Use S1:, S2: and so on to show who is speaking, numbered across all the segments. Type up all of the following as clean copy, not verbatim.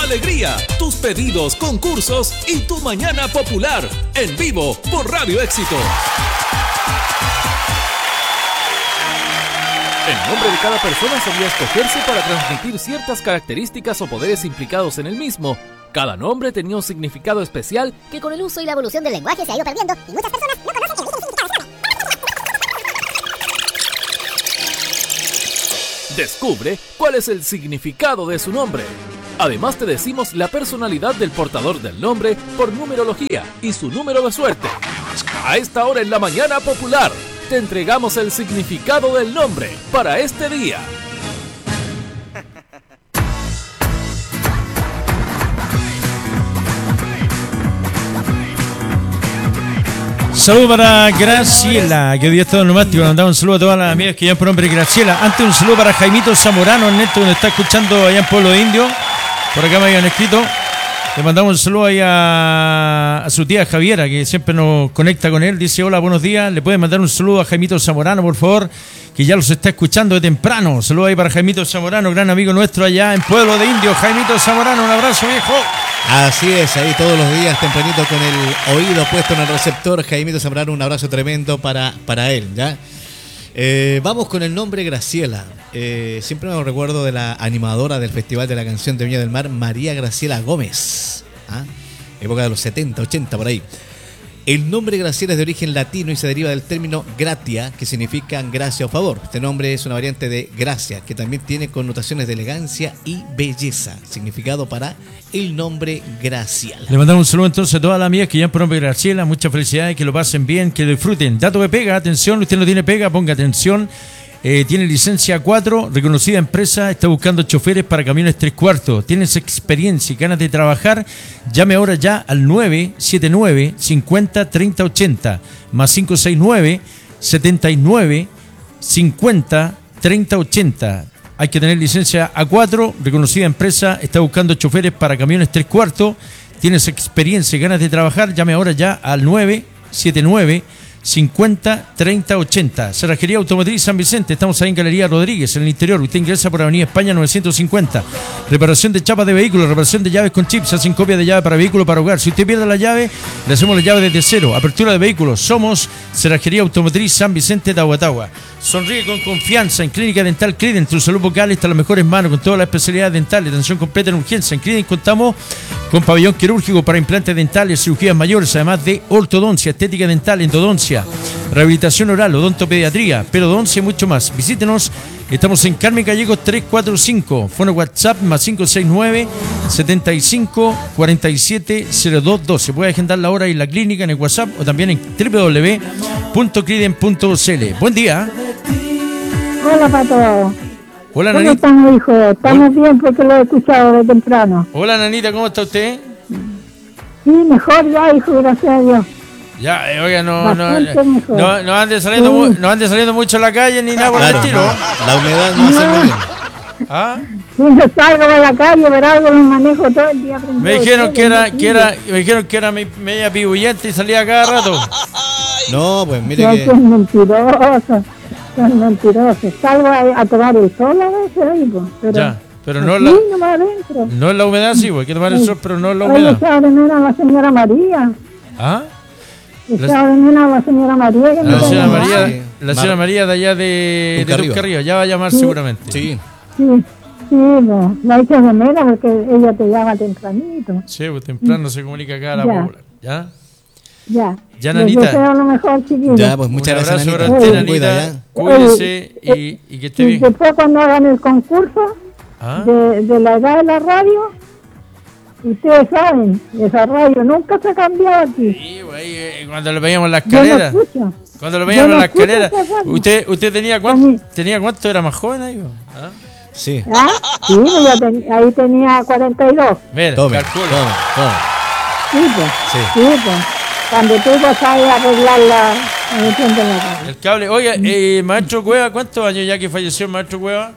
S1: alegría, tus pedidos, concursos y tu mañana popular. En vivo por Radio Éxito. El nombre de cada persona solía escogerse para transmitir ciertas características o poderes implicados en el mismo. Cada nombre tenía un significado especial
S2: que con el uso y la evolución del lenguaje se ha ido perdiendo y muchas personas no conocen el significado.
S1: Descubre cuál es el significado de su nombre. Además te decimos la personalidad del portador del nombre por numerología y su número de suerte. A esta hora en la mañana popular, te entregamos el significado del nombre para este día.
S3: Saludo para Graciela, que hoy día está en Nomástico. Le mandamos un saludo a todas las amigas que llaman por nombre Graciela. Antes un saludo para Jaimito Zamorano, Ernesto, que nos está escuchando allá en Pueblo de Indio. Por acá me habían escrito. Le mandamos un saludo ahí a su tía Javiera, que siempre nos conecta con él. Dice, hola, buenos días. Le pueden mandar un saludo a Jaimito Zamorano, por favor, que ya los está escuchando de temprano. Saludo ahí para Jaimito Zamorano, gran amigo nuestro allá en Pueblo de Indio. Jaimito Zamorano, un abrazo, viejo.
S4: Así es, ahí todos los días tempranito con el oído puesto en el receptor. Jaimito Zamorano, un abrazo tremendo para él, ¿ya? Vamos con el nombre Graciela. Siempre me recuerdo de la animadora del Festival de la Canción de Viña del Mar, María Graciela Gómez. Época de los 70, 80, por ahí. El nombre Graciela es de origen latino y se deriva del término gratia, que significa gracia o favor. Este nombre es una variante de gracia, que también tiene connotaciones de elegancia y belleza. Significado para el nombre Graciela.
S3: Le mandamos un saludo entonces a todas las amigas que llaman por nombre Graciela. Muchas felicidades, que lo pasen bien, que lo disfruten. Dato de pega, atención, usted no tiene pega, ponga atención. Tiene licencia 4, reconocida empresa, está buscando choferes para camiones 3/4. Tienes experiencia y ganas de trabajar, llame ahora ya al 979 50 30 80 más 569 79 50 30 80. Hay que tener licencia A4, reconocida empresa, está buscando choferes para camiones 3/4. Tienes experiencia y ganas de trabajar, llame ahora ya al 979 50 30 80. Cerrajería Automotriz San Vicente. Estamos ahí en Galería Rodríguez, en el interior. Usted ingresa por Avenida España 950. Reparación de chapas de vehículos, reparación de llaves con chips. Hacen copia de llave para vehículo, para hogar. Si usted pierde la llave, le hacemos la llave desde cero. Apertura de vehículos. Somos Cerrajería Automotriz San Vicente de Aguatagua. Sonríe con confianza. En Clínica Dental Criden, tu salud bucal está en las mejores manos, con todas las especialidades dentales, atención completa en urgencia. En Criden contamos con pabellón quirúrgico para implantes dentales, cirugías mayores, además de ortodoncia, estética dental, endodoncia, rehabilitación oral, odontopediatría, perodoncia y mucho más. Visítenos, estamos en Carmen Gallegos 345, fono WhatsApp más 569 75 47 02 12. Puede agendar la hora en la clínica en el WhatsApp o también en www.criden.cl. Buen día.
S5: Hola, Pato.
S3: Hola,
S5: ¿Cómo
S3: Nanita.
S5: estamos, hijo? Estamos bien porque lo he escuchado de temprano.
S3: Hola, Nanita, ¿cómo está usted?
S5: Sí, mejor ya, hijo, gracias a Dios.
S3: Ya, oiga, no ande saliendo mucho a la calle ni nada por el estilo.
S4: La humedad no hace muy bien.
S3: ¿Ah?
S5: Si yo salgo a la calle, pero algo lo manejo todo el día.
S3: Me dijeron que era media pibuyente y salía cada rato.
S4: No, pues mire
S5: Ya
S4: que...
S5: son mentirosos, son mentirosos. Salgo a tomar el sol a veces, ahí, pues, pero...
S3: Ya, pero no
S5: aquí nomás adentro.
S3: no es la humedad, sí, hay que tomar el sol, pero no es la
S5: Hoy
S3: humedad.
S5: echaba de menos a la señora María.
S3: ¿Ah?
S5: Echaba de menos a la señora María. Que
S3: La señora
S5: me
S3: María,
S4: Sí.
S3: la señora María de allá de Tuscarrío, ya va a llamar seguramente.
S4: Sí.
S5: Sí, no, la echas de menos porque ella te llama tempranito.
S3: Sí, pues temprano se comunica acá a la
S5: Ya.
S3: popular. ¿Ya?
S5: Ya.
S3: Ya,
S5: Les
S3: Nanita.
S5: deseo lo mejor, chiquillos.
S4: Ya, pues muchas
S3: Un
S4: gracias,
S3: abrazo
S4: Nanita.
S3: para usted,
S4: Se cuida,
S3: Nanita.
S4: ¿ya?
S3: Cuídese y que esté
S5: Y
S3: bien.
S5: después cuando hagan el concurso
S3: ¿Ah?
S5: de la edad de la radio, ustedes saben, esa radio nunca se ha cambiado aquí.
S3: Sí, güey, cuando lo veíamos en la
S5: Yo no
S3: escalera.
S5: escucho.
S3: Cuando lo
S5: Yo
S3: veíamos
S5: no
S3: en la
S5: escucho
S3: escalera.
S5: esa radio.
S3: ¿Usted tenía cuánto? ¿Era más joven ahí? ¿Ah?
S4: Sí.
S5: ¿Ah? Sí, ahí tenía 42.
S3: Mira,
S4: Tome,
S3: calcula.
S4: tome.
S5: Sí, pues.
S4: Sí.
S5: Sí, pues. Cuando tú vas a arreglar la emisión de la radio.
S3: El cable. Oiga, maestro Cueva, ¿cuántos años ya que falleció el maestro Cueva?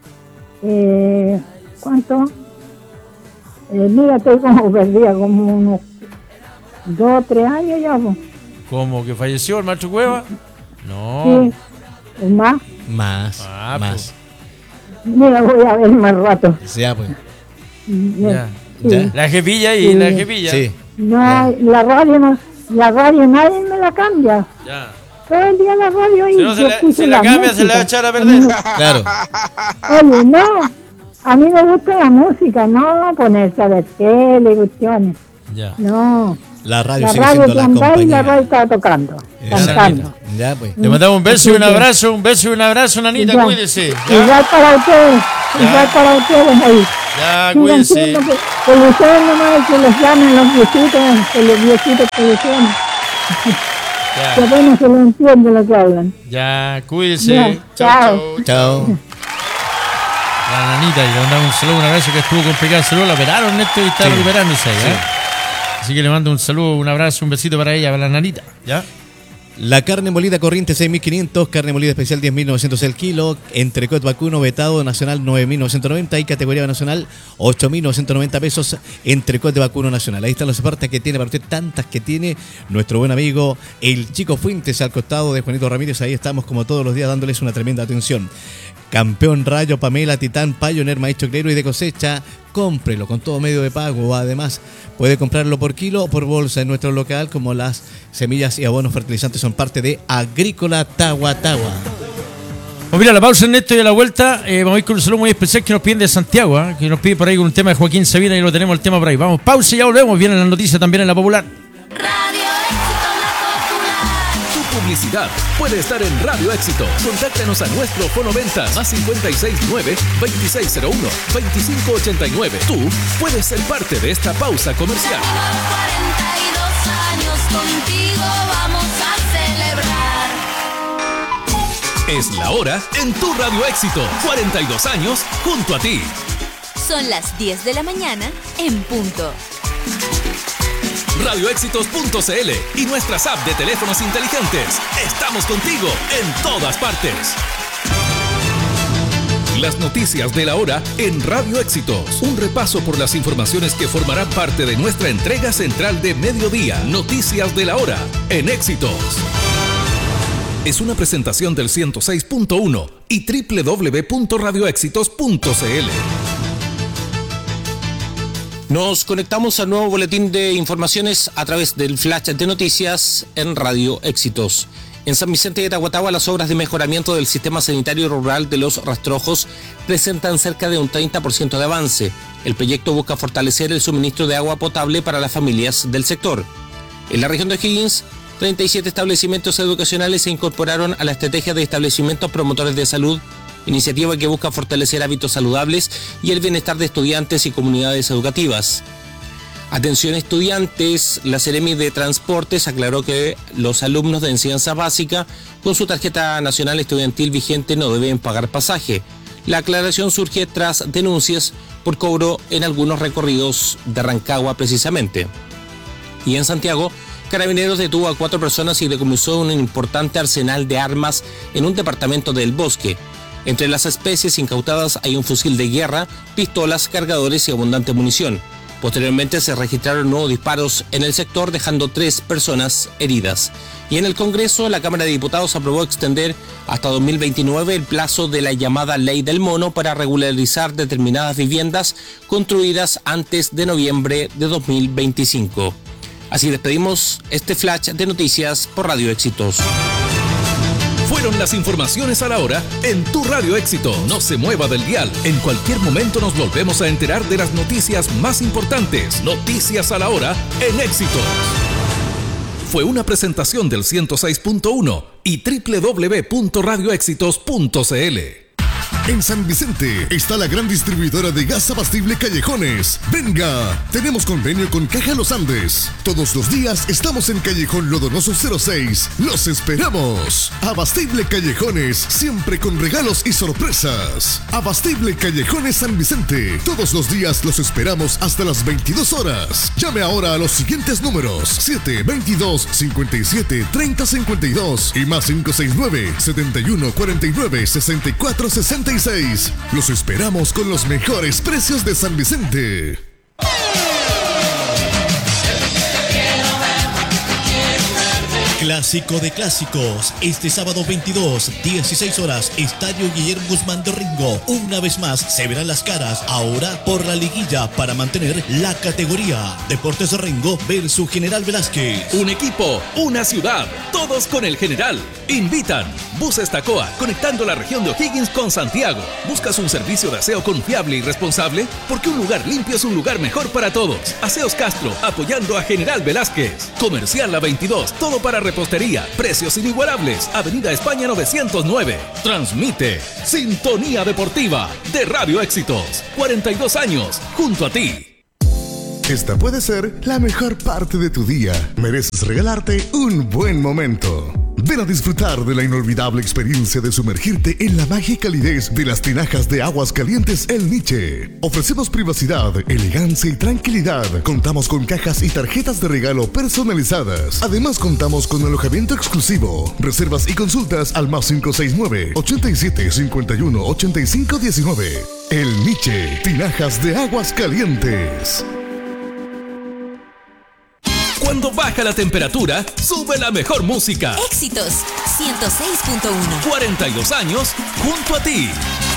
S5: ¿Cuánto? Mira, estoy como perdida, como unos 2 o 3 años ya, pues.
S3: ¿Cómo que falleció el maestro Cueva? No.
S5: Sí, es más.
S4: Más.
S3: Ah,
S4: más.
S5: Mira, voy a ver más rato.
S4: Ya, pues.
S3: Ya.
S4: ¿Ya?
S3: La jefilla y
S5: Sí.
S3: la jefilla.
S4: Sí.
S5: No, la radio nadie me la cambia.
S3: Ya.
S5: Todo el día la radio y
S3: Si no se
S5: yo
S3: la,
S5: escucho
S3: si la cambia, se la va a
S5: música.
S3: echar a perder.
S4: Claro.
S5: Oye, no, a mí me gusta la música, no ponerse a ver tele, cuestiones.
S3: Ya.
S5: No,
S4: La radio
S5: la
S4: sigue
S5: radio
S4: siendo
S5: que
S4: la
S5: anda y
S4: compañía.
S5: la radio está tocando, cantando.
S4: Ya, pues.
S3: Le mandamos un beso y un abrazo, Nanita,
S5: Igual.
S3: cuídese. ¿ya?
S5: Igual para ustedes, igual para ustedes ahí.
S3: Ya,
S5: Sigan
S3: cuídese.
S5: siendo que les den nomás, que les llamen los viejitos que les llamen. Que
S3: Ya,
S5: apenas se lo entiende lo que hablan.
S3: ya, cuídese.
S5: Ya,
S3: Chao,
S5: chao.
S3: chao.
S4: Chao.
S3: La Nanita, y le mandamos un saludo, un abrazo, que estuvo complicado. Saludo, la operaron, Néstor, y está
S4: Sí.
S3: recuperándose. ¿ya? Así que le mando un saludo, un abrazo, un besito para ella, para la Nanita. ¿Ya?
S4: La carne molida corriente 6.500, carne molida especial 10.900 el kilo, entrecot vacuno vetado nacional 9.990 y categoría nacional 8.990 pesos, entrecot de vacuno nacional. Ahí están las ofertas que tiene para usted, tantas que tiene nuestro buen amigo el Chico Fuentes al costado de Juanito Ramírez. Ahí estamos como todos los días dándoles una tremenda atención. Campeón Rayo, Pamela, Titán, Pioneer, Maíz Choclero y de cosecha, cómprelo con todo medio de pago. Además, puede comprarlo por kilo o por bolsa en nuestro local, como las semillas y abonos fertilizantes son parte de Agrícola Tagua Tagua.
S3: Pues mira, la pausa, Ernesto, y a la vuelta vamos a ir con un saludo muy especial que nos piden de Santiago, que nos pide por ahí con un tema de Joaquín Sabina, y lo tenemos el tema por ahí. Vamos, pausa y ya volvemos. Vienen las noticias también en La Popular.
S6: Radio Éxito La Popular.
S1: Tu publicidad puede estar en Radio Éxito. Contáctanos a nuestro fono ventas más 569-2601-2589. Tú puedes ser parte de esta pausa comercial.
S6: 42 años contigo vamos a celebrar.
S1: Es la hora en tu Radio Éxito. 42 años junto a ti.
S6: Son las 10 de la mañana en punto.
S1: radioéxitos.cl y nuestras apps de teléfonos inteligentes. Estamos contigo en todas partes. Las noticias de la hora en Radio Éxitos. Un repaso por las informaciones que formarán parte de nuestra entrega central de mediodía. Noticias de la hora en Éxitos. Es una presentación del 106.1 y www.radioéxitos.cl.
S7: Nos conectamos al nuevo boletín de informaciones a través del flash de noticias en Radio Éxitos. En San Vicente de Tahuatahua, las obras de mejoramiento del sistema sanitario rural de Los Rastrojos presentan cerca de un 30% de avance. El proyecto busca fortalecer el suministro de agua potable para las familias del sector. En la región de O'Higgins, 37 establecimientos educacionales se incorporaron a la estrategia de establecimientos promotores de salud, iniciativa que busca fortalecer hábitos saludables y el bienestar de estudiantes y comunidades educativas. Atención estudiantes, la Seremi de Transportes aclaró que los alumnos de enseñanza básica con su tarjeta nacional estudiantil vigente no deben pagar pasaje. La aclaración surge tras denuncias por cobro en algunos recorridos de Rancagua precisamente. Y en Santiago, Carabineros detuvo a 4 personas y decomisó un importante arsenal de armas en un departamento del Bosque. Entre las especies incautadas hay un fusil de guerra, pistolas, cargadores y abundante munición. Posteriormente se registraron nuevos disparos en el sector, dejando 3 personas heridas. Y en el Congreso, la Cámara de Diputados aprobó extender hasta 2029 el plazo de la llamada Ley del Mono para regularizar determinadas viviendas construidas antes de noviembre de 2025. Así despedimos este flash de noticias por Radio Éxitos.
S1: Fueron las informaciones a la hora en tu Radio Éxito. No se mueva del dial. En cualquier momento nos volvemos a enterar de las noticias más importantes. Noticias a la hora en Éxitos. Fue una presentación del 106.1 y www.radioéxitos.cl.
S8: En San Vicente está la gran distribuidora de gas abastible Callejones. ¡Venga! Tenemos convenio con Caja Los Andes. Todos los días estamos en Callejón Lodonoso 06. ¡Los esperamos! Abastible Callejones, siempre con regalos y sorpresas. Abastible Callejones San Vicente. Todos los días los esperamos hasta las 22 horas. Llame ahora a los siguientes números: 722 57 30 52 y más 569 71 49 64 66. Los esperamos con los mejores precios de San Vicente.
S9: Clásico de clásicos, este sábado 22, 16 horas, Estadio Guillermo Guzmán de Ringo. Una vez más se verán las caras, ahora por la liguilla para mantener la categoría. Deportes Ringo versus General Velázquez.
S1: Un equipo, una ciudad, todos con el General. Invitan Buses Tacoa, conectando la región de O'Higgins con Santiago. ¿Buscas un servicio de aseo confiable y responsable? Porque un lugar limpio es un lugar mejor para todos. Aseos Castro, apoyando a General Velázquez. Comercial La 22, todo para repostería. Precios inigualables. Avenida España 909. Transmite Sintonía Deportiva de Radio Éxitos. 42 años, junto a ti.
S8: Esta puede ser la mejor parte de tu día. Mereces regalarte un buen momento. Ven a disfrutar de la inolvidable experiencia de sumergirte en la magia y calidez de las tinajas de aguas calientes El Niche. Ofrecemos privacidad, elegancia y tranquilidad. Contamos con cajas y tarjetas de regalo personalizadas. Además contamos con alojamiento exclusivo. Reservas y consultas al +569 87 51 85 19. El Niche, tinajas de aguas calientes.
S1: Cuando baja la temperatura, sube la mejor música.
S6: Éxitos 106.1.
S1: 42 años junto a ti.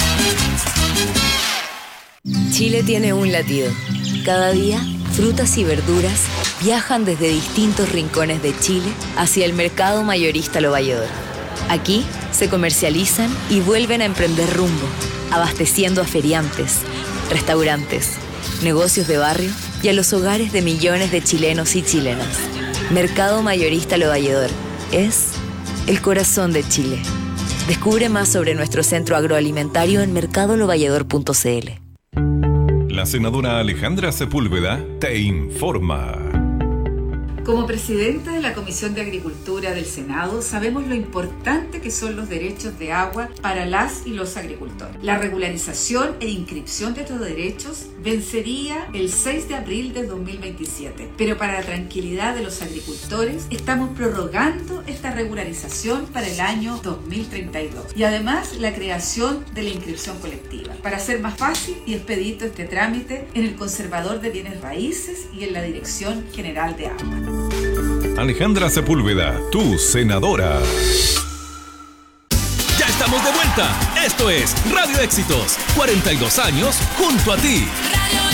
S10: Chile tiene un latido. Cada día, frutas y verduras viajan desde distintos rincones de Chile hacia el mercado mayorista Lo Valledor. Aquí se comercializan y vuelven a emprender rumbo, abasteciendo a feriantes, restaurantes, negocios de barrio y a los hogares de millones de chilenos y chilenas. Mercado Mayorista Lo Valledor es el corazón de Chile. Descubre más sobre nuestro centro agroalimentario en mercadolovalledor.cl.
S11: La senadora Alejandra Sepúlveda te informa.
S12: Como presidenta de la Comisión de Agricultura del Senado, sabemos lo importante que son los derechos de agua para las y los agricultores. La regularización e inscripción de estos derechos vencería el 6 de abril de 2027, pero para la tranquilidad de los agricultores estamos prorrogando esta regularización para el año 2032 y además la creación de la inscripción colectiva para hacer más fácil y expedito este trámite en el Conservador de Bienes Raíces y en la Dirección General de Agua.
S11: Alejandra Sepúlveda, tu senadora.
S1: Ya estamos de vuelta. Esto es Radio Éxitos. 42 años junto a ti.